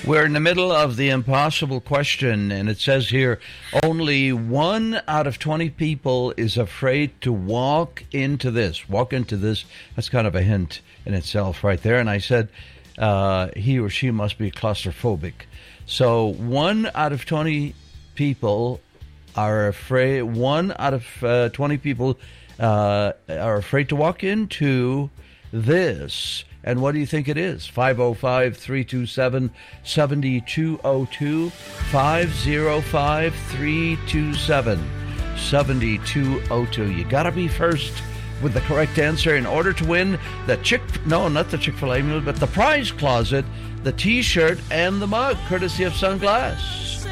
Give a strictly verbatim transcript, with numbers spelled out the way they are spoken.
We're in the middle of the impossible question, and it says here, only one out of twenty people is afraid to walk into this. Walk into this. That's kind of a hint in itself right there. And I said uh, he or she must be claustrophobic. So one out of twenty people are afraid, one out of uh, twenty people uh, are afraid to walk into this. And what do you think it is? five oh five, three two seven, seven two oh two, five oh five, three two seven, seven two oh two. You got to be first with the correct answer in order to win the Chick... No, not the Chick-fil-A meal, but the prize closet, the T-shirt, and the mug, courtesy of Sunglass.